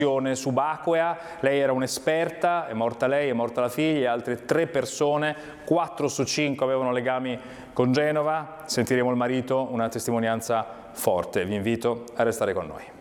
subacquea, lei era un'esperta, è morta lei, è morta la figlia, altre 3 persone, 4 su 5 avevano legami con Genova, sentiremo il marito, una testimonianza forte, vi invito a restare con noi.